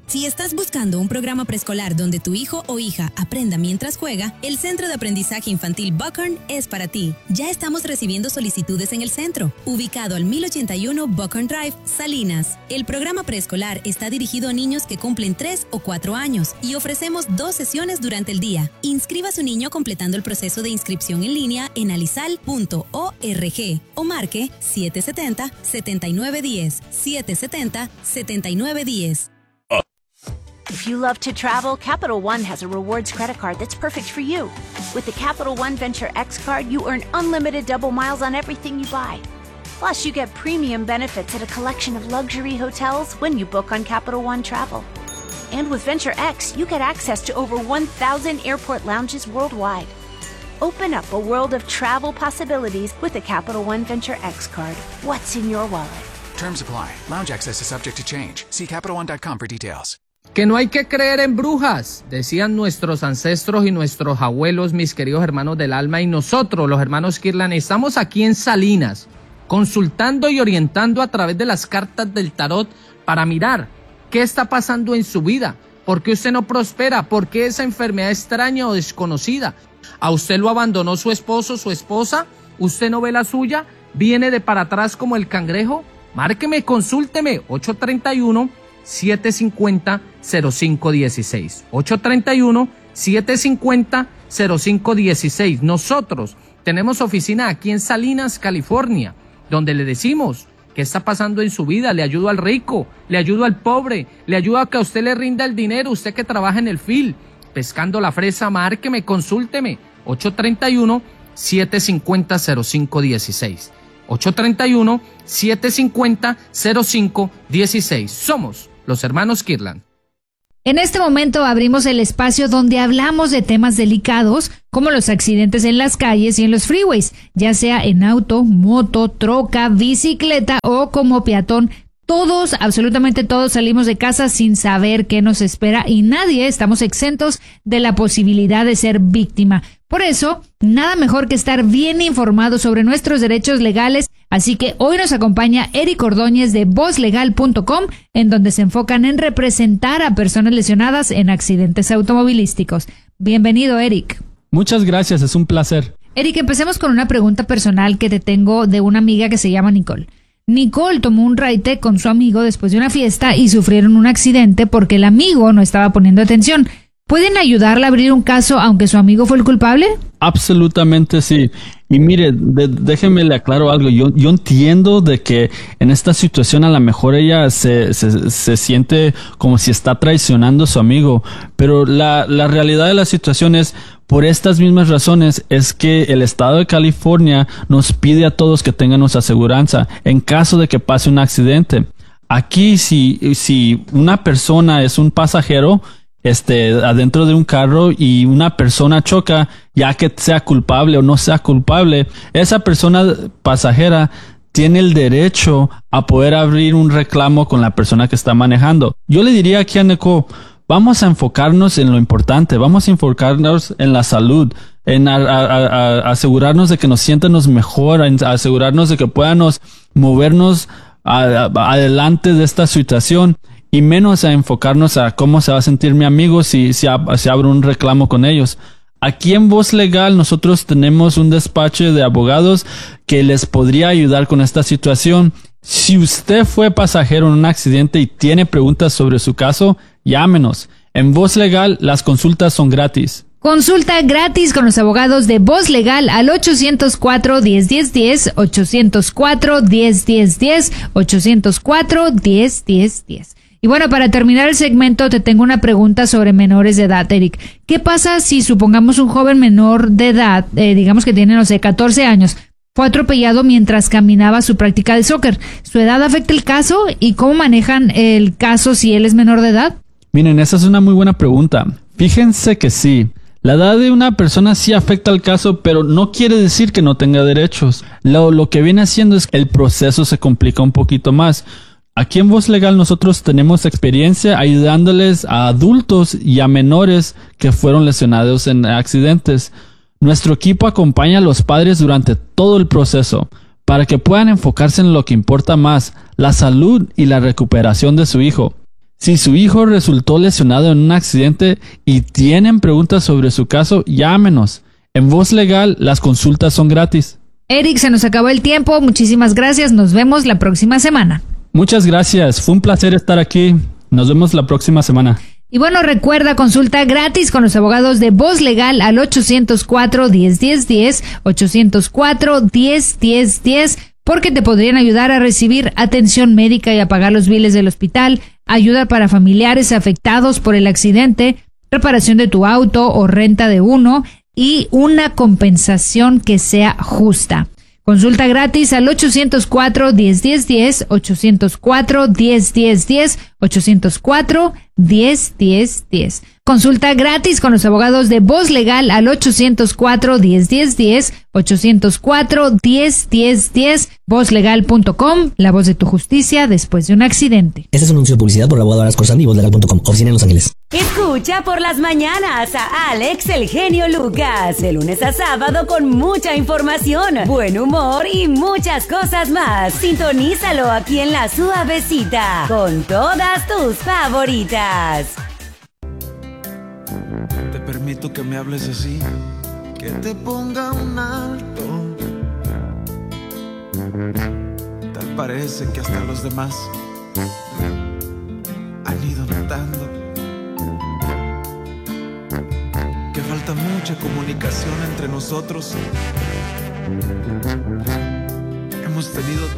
Si estás buscando un programa preescolar donde tu hijo o hija aprenda mientras juega, el Centro de Aprendizaje Infantil Buckhorn es para ti. Ya estamos recibiendo solicitudes en el centro, ubicado al 1081 Buckhorn Drive, Salinas. El programa preescolar está dirigido a niños que cumplen 3 o 4 años y ofrecemos 2 sesiones durante el día. Inscriba a su niño completando el proceso de inscripción en línea en alisal.org o marque 770-7910, 770-7910. If you love to travel, Capital One has a rewards credit card that's perfect for you. With the Capital One Venture X card, you earn unlimited double miles on everything you buy. Plus, you get premium benefits at a collection of luxury hotels when you book on Capital One Travel. And with Venture X, you get access to over 1,000 airport lounges worldwide. Open up a world of travel possibilities with the Capital One Venture X card. What's in your wallet? Terms apply. Lounge access is subject to change. See CapitalOne.com for details. Que no hay que creer en brujas, decían nuestros ancestros y nuestros abuelos, mis queridos hermanos del alma, y nosotros, los hermanos Kirlan, estamos aquí en Salinas, consultando y orientando a través de las cartas del tarot para mirar qué está pasando en su vida, por qué usted no prospera, por qué esa enfermedad extraña o desconocida. ¿A usted lo abandonó su esposo, su esposa? ¿Usted no ve la suya? ¿Viene de para atrás como el cangrejo? Márqueme, consúlteme, 831-750-0516. 831-750-0516. Nosotros tenemos oficina aquí en Salinas, California, donde le decimos qué está pasando en su vida. Le ayudo al rico, le ayudo al pobre, le ayudo a que a usted le rinda el dinero, usted que trabaja en el field, pescando la fresa. Márqueme, consúlteme, 831-750-0516. 831-750-0516. Somos los hermanos Kirlan. En este momento abrimos el espacio donde hablamos de temas delicados como los accidentes en las calles y en los freeways, ya sea en auto, moto, troca, bicicleta o como peatón. Todos, absolutamente todos salimos de casa sin saber qué nos espera y nadie estamos exentos de la posibilidad de ser víctima. Por eso, nada mejor que estar bien informados sobre nuestros derechos legales, así que hoy nos acompaña Eric Ordóñez de vozlegal.com, en donde se enfocan en representar a personas lesionadas en accidentes automovilísticos. Bienvenido, Eric. Muchas gracias, es un placer. Eric, empecemos con una pregunta personal que te tengo de una amiga que se llama Nicole. Nicole tomó un raite con su amigo después de una fiesta y sufrieron un accidente porque el amigo no estaba poniendo atención. ¿Pueden ayudarla a abrir un caso aunque su amigo fue el culpable? Absolutamente sí. Y mire, déjeme le aclaro algo. Yo entiendo de que en esta situación a lo mejor ella se siente como si está traicionando a su amigo. Pero la realidad de la situación es, por estas mismas razones, es que el estado de California nos pide a todos que tengan nuestra aseguranza en caso de que pase un accidente. Aquí, si una persona es un pasajero adentro de un carro y una persona choca, ya que sea culpable o no sea culpable, esa persona pasajera tiene el derecho a poder abrir un reclamo con la persona que está manejando. Yo le diría aquí a Neko, vamos a enfocarnos en lo importante, vamos a enfocarnos en la salud, en asegurarnos de que nos sientamos mejor, en asegurarnos de que podamos movernos adelante de esta situación. Y menos a enfocarnos a cómo se va a sentir mi amigo si abro un reclamo con ellos. Aquí en Voz Legal nosotros tenemos un despacho de abogados que les podría ayudar con esta situación. Si usted fue pasajero en un accidente y tiene preguntas sobre su caso, llámenos. En Voz Legal las consultas son gratis. Consulta gratis con los abogados de Voz Legal al 804-1010-10, 804-1010-10, 804-1010-10. Y bueno, para terminar el segmento te tengo una pregunta sobre menores de edad, Eric. ¿Qué pasa si supongamos un joven menor de edad, digamos que tiene, 14 años, fue atropellado mientras caminaba su práctica de soccer? ¿Su edad afecta el caso? ¿Y cómo manejan el caso si él es menor de edad? Miren, esa es una muy buena pregunta. Fíjense que sí. La edad de una persona sí afecta al caso, pero no quiere decir que no tenga derechos. Lo que viene haciendo es que el proceso se complica un poquito más. Aquí en Voz Legal nosotros tenemos experiencia ayudándoles a adultos y a menores que fueron lesionados en accidentes. Nuestro equipo acompaña a los padres durante todo el proceso para que puedan enfocarse en lo que importa más, la salud y la recuperación de su hijo. Si su hijo resultó lesionado en un accidente y tienen preguntas sobre su caso, llámenos. En Voz Legal, las consultas son gratis. Eric, se nos acabó el tiempo. Muchísimas gracias. Nos vemos la próxima semana. Muchas gracias. Fue un placer estar aquí. Nos vemos la próxima semana. Y bueno, recuerda, consulta gratis con los abogados de Voz Legal al 804-1010-10, 804-1010-10, porque te podrían ayudar a recibir atención médica y a pagar los biles del hospital, ayuda para familiares afectados por el accidente, reparación de tu auto o renta de uno y una compensación que sea justa. Consulta gratis al 804-1010-10, 804-1010-10, 804-1010-10. Consulta gratis con los abogados de Voz Legal al 804-1010-10, 804-1010-10, vozlegal.com, la voz de tu justicia después de un accidente. Este es un anuncio de publicidad por el abogado Aras Corsani y vozlegal.com, oficina en Los Ángeles. Escucha por las mañanas a Alex El Genio Lucas, de lunes a sábado con mucha información, buen humor y muchas cosas más. Sintonízalo aquí en La Suavecita, con todas tus favoritas. Te permito que me hables así, que te ponga un alto. Tal parece que hasta los demás han ido notando que falta mucha comunicación entre nosotros. Hemos tenido